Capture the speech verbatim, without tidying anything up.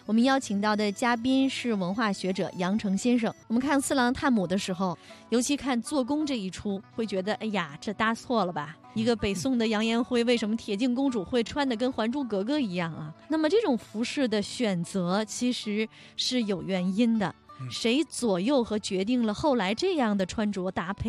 我们邀请到的嘉宾是文化学者杨成先生。我们看四郎探母的时候，尤其看做工这一出，会觉得哎呀，这搭错了吧，一个北宋的杨延辉，为什么铁镜公主会穿的跟还珠格格一样啊？那么这种服饰的选择其实是有原因的，谁左右和决定了后来这样的穿着搭配